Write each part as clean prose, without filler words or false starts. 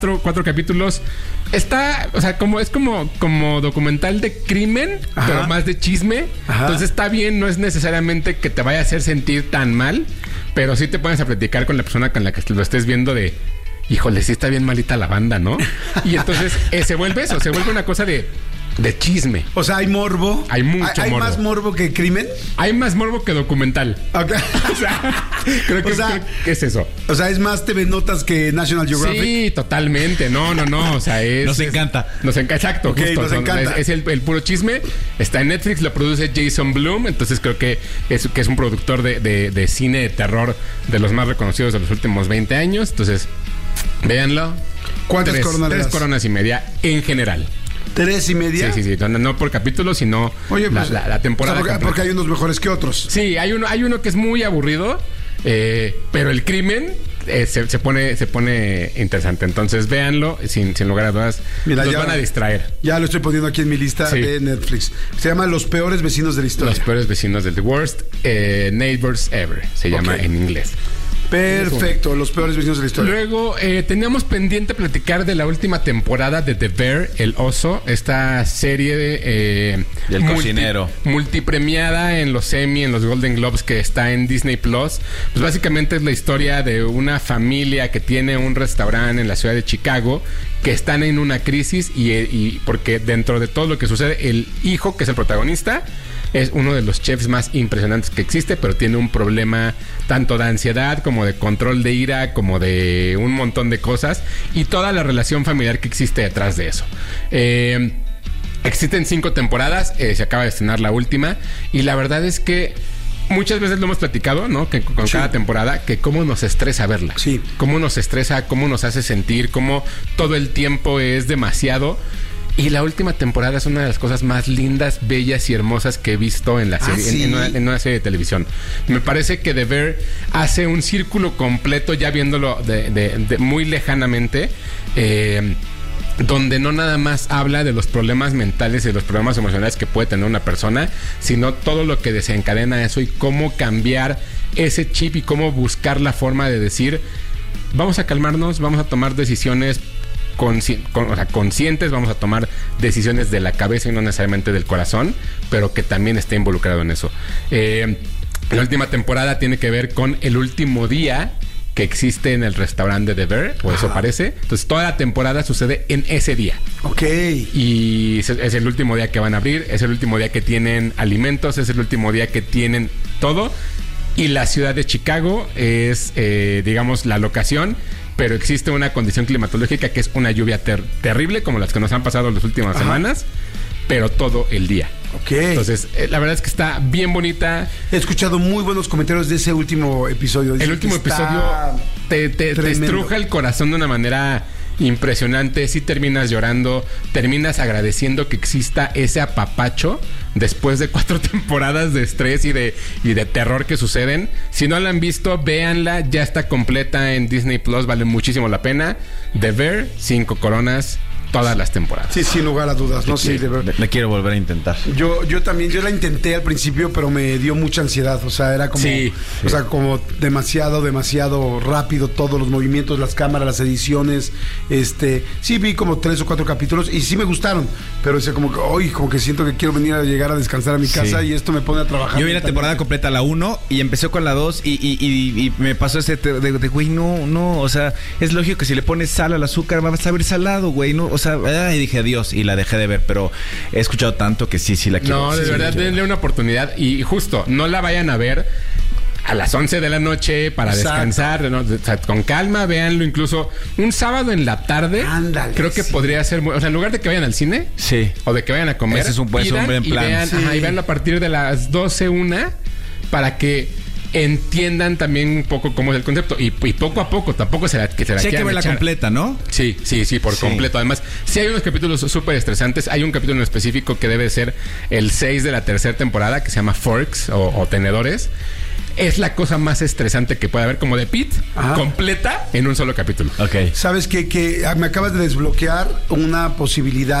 cuatro capítulos. Está, o sea, es como documental de crimen, pero más de chisme. Entonces está bien, no es necesariamente que te vaya a hacer sentir tan mal, pero sí te pones a platicar con la persona con la que lo estés viendo de, híjole, sí está bien malita la banda, ¿no? Y entonces se vuelve una cosa de chisme. O sea, hay morbo. Hay mucho morbo. ¿Hay más morbo que crimen? Hay más morbo que documental. Okay. O sea, creo que es eso. O sea, es más TV Notas que National Geographic. Sí, totalmente. No. O sea, Nos encanta. Exacto. Okay, justo. Nos encanta. Es el puro chisme. Está en Netflix, lo produce Jason Blum. Entonces creo que es un productor de cine de terror de los más reconocidos de los últimos 20 años. Entonces, véanlo. ¿Cuántas coronas le das? 3 coronas y media en general. 3.5. Sí. No por capítulo, sino la temporada. O sea, porque hay unos mejores que otros. Sí, hay uno que es muy aburrido, pero el crimen se pone interesante. Entonces, véanlo, sin lugar a dudas. Mira, los van a distraer. Ya lo estoy poniendo aquí en mi lista de Netflix. Se llama Los Peores Vecinos de la Historia. Los Peores Vecinos de The Worst Neighbors Ever, se llama en inglés. Perfecto, Los Peores Vecinos de la Historia. Luego teníamos pendiente platicar de la última temporada de The Bear, El Oso, esta serie del cocinero multipremiada en los Emmy, en los Golden Globes, que está en Disney Plus. Pues básicamente es la historia de una familia que tiene un restaurante en la ciudad de Chicago, que están en una crisis y porque dentro de todo lo que sucede, el hijo, que es el protagonista, es uno de los chefs más impresionantes que existe, pero tiene un problema tanto de ansiedad como de control de ira, como de un montón de cosas, y toda la relación familiar que existe detrás de eso. Existen 5 temporadas, se acaba de estrenar la última, y la verdad es que muchas veces lo hemos platicado, ¿no? Que con cada temporada, que cómo nos estresa verla. Sí. Cómo nos estresa, cómo nos hace sentir, cómo todo el tiempo es demasiado. Y la última temporada es una de las cosas más lindas, bellas y hermosas que he visto en la serie, ¿sí? en una serie de televisión. Me parece que The Bear hace un círculo completo, ya viéndolo de muy lejanamente, donde no nada más habla de los problemas mentales y de los problemas emocionales que puede tener una persona, sino todo lo que desencadena eso y cómo cambiar ese chip y cómo buscar la forma de decir, vamos a calmarnos, vamos a tomar decisiones conscientes, vamos a tomar decisiones de la cabeza y no necesariamente del corazón, pero que también esté involucrado en eso. La última temporada tiene que ver con el último día que existe en el restaurante de The Bear, o eso parece. Entonces toda la temporada sucede en ese día. Ok. Y es el último día que van a abrir, es el último día que tienen alimentos, es el último día que tienen todo. Y la ciudad de Chicago es, digamos, la locación, pero existe una condición climatológica que es una lluvia terrible, como las que nos han pasado las últimas semanas, pero todo el día. Ok. Entonces, la verdad es que está bien bonita. He escuchado muy buenos comentarios de ese último episodio. El último episodio te estruja el corazón de una manera impresionante. Si terminas llorando, terminas agradeciendo que exista ese apapacho después de 4 temporadas de estrés y de terror que suceden. Si no la han visto, véanla, ya está completa en Disney Plus, vale muchísimo la pena. The Bear, 5 coronas todas las temporadas. Sí, sin lugar a dudas, ¿no? Sí, de verdad. La quiero volver a intentar. Yo también, yo la intenté al principio, pero me dio mucha ansiedad. O sea, era como, o sea, como demasiado rápido todos los movimientos, las cámaras, las ediciones. Sí vi como 3 o 4 capítulos y sí me gustaron, pero o sea, como que siento que quiero venir a llegar a descansar a mi casa y esto me pone a trabajar. Yo vi la temporada completa, la 1, y empecé con la 2 y me pasó ese de güey, no, o sea, es lógico que si le pones sal al azúcar va a saber salado, güey, no, o sea, y dije adiós y la dejé de ver, pero he escuchado tanto que sí la quiero. No, de verdad, denle una oportunidad y justo, no la vayan a ver a las 11 de la noche para descansar, ¿no? O sea, con calma, véanlo incluso un sábado en la tarde. Ándale, creo que podría ser muy, o sea, en lugar de que vayan al cine o de que vayan a comer, ese es un buen plan. Y vean, y veanlo a partir de las 12:01 para que entiendan también un poco cómo es el concepto y poco a poco, tampoco se la quieran hay que verla completa, ¿no? Sí, por completo. Además, sí hay unos capítulos súper estresantes. Hay un capítulo en específico que debe ser el 6 de la tercera temporada, que se llama Forks o Tenedores. Es la cosa más estresante que puede haber, como de Pete, completa en un solo capítulo. Ok. Sabes que me acabas de desbloquear una posibilidad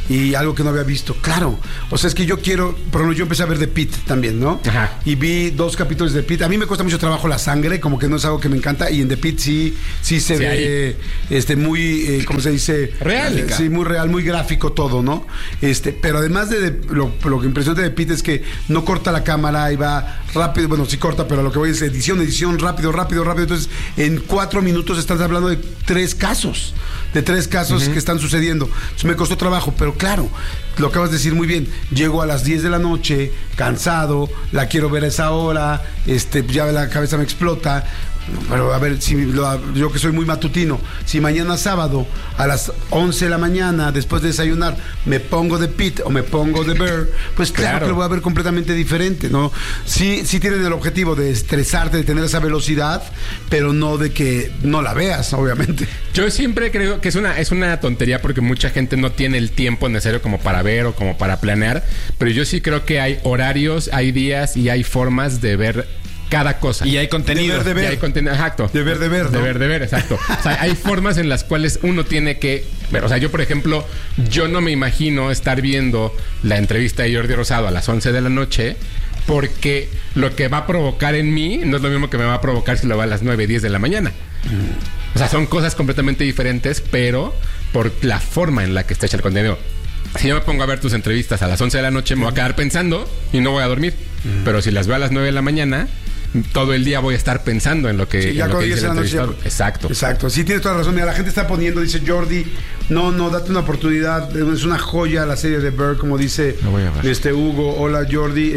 y algo que no había visto. Claro, o sea, es que yo quiero, por ejemplo, yo empecé a ver The Pitt también, ¿no? Ajá. Y vi 2 capítulos de The Pitt. A mí me cuesta mucho trabajo la sangre, como que no es algo que me encanta, y en The Pitt sí se ve muy, ¿cómo se dice? Real. Sí, muy real, muy gráfico todo, ¿no? Pero además de lo que impresiona de The Pitt es que no corta la cámara y va rápido, bueno, sí corta, pero lo que voy es edición, rápido. Entonces, en 4 minutos estás hablando de 3 casos. Que están sucediendo. Entonces me costó trabajo, pero claro, lo acabas de decir muy bien. Llego a las 10 de la noche, cansado, la quiero ver a esa hora, ya la cabeza me explota. Pero a ver, yo que soy muy matutino, si mañana sábado a las 11 de la mañana, después de desayunar, me pongo The Pitt o me pongo The Bear, pues claro que lo voy a ver completamente diferente, ¿no? Sí tienen el objetivo de estresarte, de tener esa velocidad, pero no de que no la veas, obviamente. Yo siempre creo que es una tontería porque mucha gente no tiene el tiempo necesario como para ver o como para planear, pero yo sí creo que hay horarios, hay días y hay formas de ver cada cosa. Y hay contenido. Y hay contenido, exacto. De ver, ¿no? De ver, exacto. O sea, hay formas en las cuales uno tiene que ver. O sea, yo, por ejemplo, yo no me imagino estar viendo la entrevista de Jordi Rosado a las 11 de la noche porque lo que va a provocar en mí no es lo mismo que me va a provocar si lo va a las 9, 10 de la mañana. O sea, son cosas completamente diferentes, pero por la forma en la que está hecha el contenido. Si yo me pongo a ver tus entrevistas a las 11 de la noche, me voy a quedar pensando y no voy a dormir. Pero si las veo a las 9 de la mañana, todo el día voy a estar pensando en lo que, ya dice el entrevistador. Exacto. Sí, tienes toda la razón. Mira, la gente está poniendo, dice Jordi, no, date una oportunidad. Es una joya la serie de Bear, como dice Hugo. Hola, Jordi.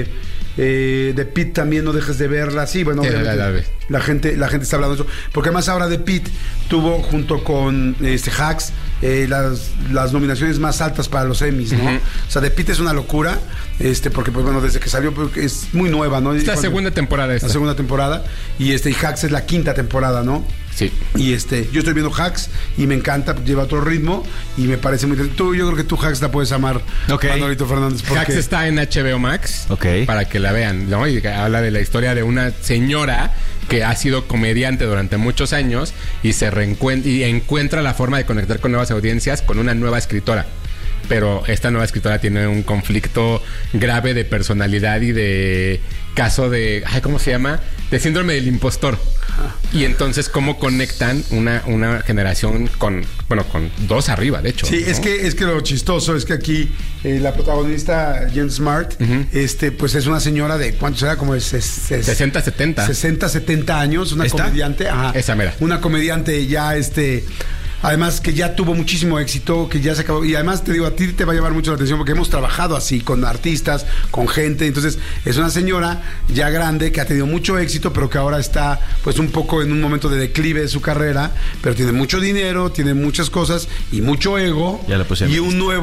The Pitt también no dejes de verla. Sí, bueno, la gente está hablando de eso. Porque además ahora The Pitt tuvo junto con Hacks las nominaciones más altas para los Emmys, ¿no? O sea, The Pitt es una locura. Porque pues bueno, desde que salió es muy nueva, ¿no? Es la segunda temporada esta. La segunda temporada. Y Hacks es la 5ª temporada, ¿no? Sí. Y yo estoy viendo Hacks y me encanta, lleva otro ritmo y me parece muy interesante. Yo creo que tú Hacks la puedes amar, Manolito Fernández. Hacks está en HBO Max, para que la vean, ¿no? Y habla de la historia de una señora que ha sido comediante durante muchos años y encuentra la forma de conectar con nuevas audiencias con una nueva escritora. Pero esta nueva escritora tiene un conflicto grave de personalidad y de caso de... ¿cómo se llama? De síndrome del impostor. Y entonces, ¿cómo conectan una generación con 2 arriba, de hecho? Sí, ¿no? es que lo chistoso es que aquí la protagonista, Jen Smart, pues es una señora de... ¿Cuánto será? Como de 60, 70. 60, 70 años, una comediante. Ajá. Esa mera. Una comediante ya, además que ya tuvo muchísimo éxito, que ya se acabó. Y además te digo, a ti te va a llamar mucho la atención porque hemos trabajado así con artistas, con gente. Entonces es una señora ya grande que ha tenido mucho éxito, pero que ahora está pues un poco en un momento de declive de su carrera, pero tiene mucho dinero, tiene muchas cosas y mucho ego. Ya lo puse. Y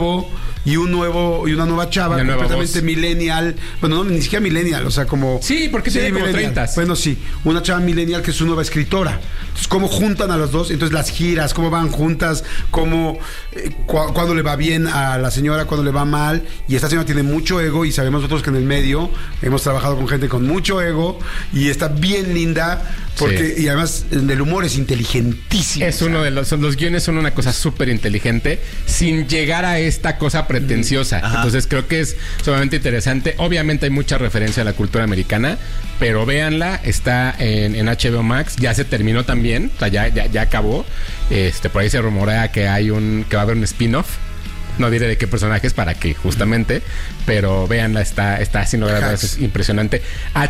una nueva chava completamente millennial. Bueno, no, ni siquiera millennial, o sea, como... Sí, porque tiene como 30. Bueno, sí, una chava millennial que es su nueva escritora. Entonces, ¿cómo juntan a las dos? Entonces, las giras, cómo van juntas, cómo cuando le va bien a la señora, cuando le va mal. Y esta señora tiene mucho ego y sabemos nosotros que en el medio hemos trabajado con gente con mucho ego y está bien linda porque y además el humor es inteligentísimo. Es uno de los guiones son una cosa súper inteligente sin llegar a esta cosa pretenciosa. Entonces creo que es sumamente interesante. Obviamente hay mucha referencia a la cultura americana, pero véanla, está en HBO Max, ya se terminó también, o sea, ya acabó. Por ahí se rumorea que va a haber un spin-off. No diré de qué personajes para que justamente, pero véanla, está haciendo grabadas, es impresionante.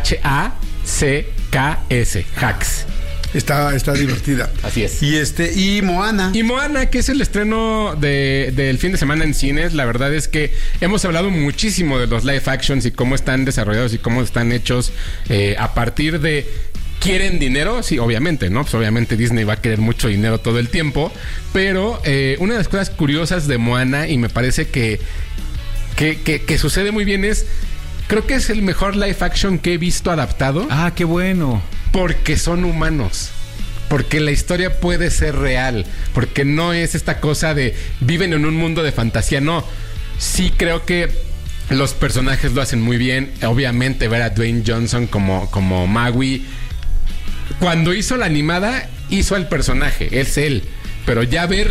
Hacks, Hacks. Está divertida. Así es. Y Moana. Y Moana, que es el estreno del fin de semana en cines. La verdad es que hemos hablado muchísimo de los live actions y cómo están desarrollados y cómo están hechos a partir de... ¿Quieren dinero? Sí, obviamente, ¿no? Pues obviamente Disney va a querer mucho dinero todo el tiempo. Pero una de las cosas curiosas de Moana, y me parece que sucede muy bien, es... Creo que es el mejor live action que he visto adaptado. ¡Ah, qué bueno! Porque son humanos. Porque la historia puede ser real. Porque no es esta cosa de viven en un mundo de fantasía. No. Sí creo que los personajes lo hacen muy bien. Obviamente ver a Dwayne Johnson como Maui. Cuando hizo la animada, hizo al personaje. Es él. Pero ya verlo...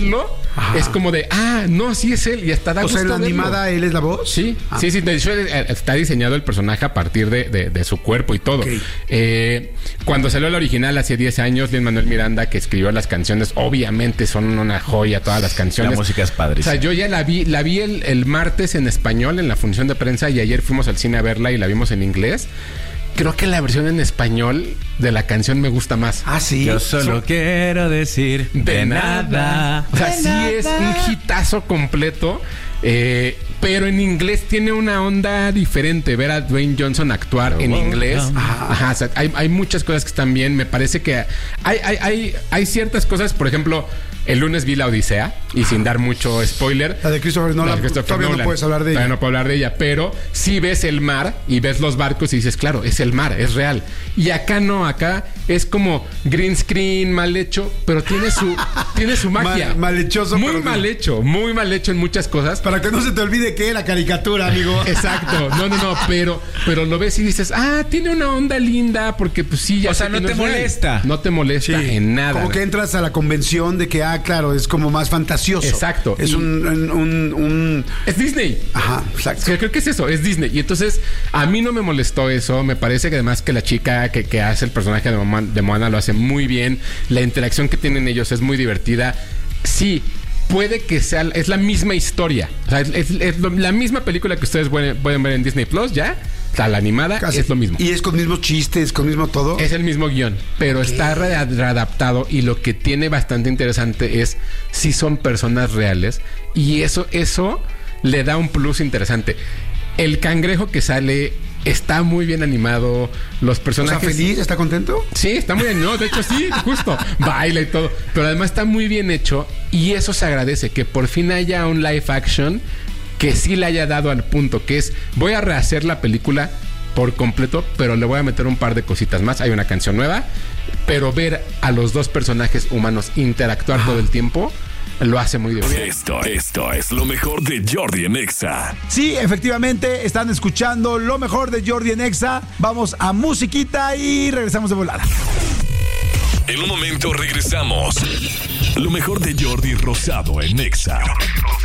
Ajá. Es como de, no, sí es él y hasta da gusto. O sea, en la verlo. animada él es la voz. Sí, sí. De hecho, está diseñado el personaje a partir de su cuerpo y todo. Okay. Cuando salió el original hace 10 años, Lin-Manuel Miranda, que escribió las canciones, obviamente son una joya todas las canciones. La música es padre. O sea, yo ya la vi el martes en español en la función de prensa y ayer fuimos al cine a verla y la vimos en inglés. Creo que la versión en español de la canción me gusta más. Sí. Yo solo quiero decir de nada. O sea, sí es un hitazo completo. Pero en inglés tiene una onda diferente. Ver a Dwayne Johnson actuar en inglés. O sea, hay muchas cosas que están bien. Me parece que hay ciertas cosas. Por ejemplo, el lunes vi La Odisea. Y sin dar mucho spoiler. La de Christopher Nolan. Todavía no puedes hablar de ella. Todavía no puedo hablar de ella. Pero sí ves el mar y ves los barcos y dices, claro, es el mar, es real. Y acá no, acá es como green screen, mal hecho, pero tiene su magia. Malhechoso. Muy mal hecho en muchas cosas. Para que no se te olvide que era caricatura, amigo. Exacto. No, pero lo ves y dices, tiene una onda linda, porque pues sí, ya. O sea, no te molesta. No te molesta en nada. Como que entras a la convención de que, claro, es como más fantasioso. Exacto. Es es Disney. Ajá, exacto. Creo que es eso, es Disney. Y entonces, a mí no me molestó eso. Me parece que además que la chica que hace el personaje de Moana lo hace muy bien. La interacción que tienen ellos es muy divertida. Sí, puede que sea... Es la misma historia. O sea, es la misma película que ustedes pueden ver en Disney Plus, ¿ya? O sea, la animada es lo mismo. ¿Y es con mismos chistes, con mismo todo? Es el mismo guión, pero está readaptado. Y lo que tiene bastante interesante es si son personas reales. Y eso le da un plus interesante. El cangrejo que sale está muy bien animado. Los personajes... ¿Está feliz? ¿Está contento? Sí, está muy bien. No, de hecho sí, justo. Baila y todo. Pero además está muy bien hecho. Y eso se agradece. Que por fin haya un live action que sí le haya dado al punto. Que es, voy a rehacer la película por completo, pero le voy a meter un par de cositas más. Hay una canción nueva. Pero ver a los dos personajes humanos interactuar todo el tiempo... lo hace muy divertido. Esto es lo mejor de Jordi en Exa. Sí, efectivamente, están escuchando lo mejor de Jordi en Exa. Vamos a musiquita y regresamos de volada. En un momento regresamos. Lo mejor de Jordi Rosado en Exa.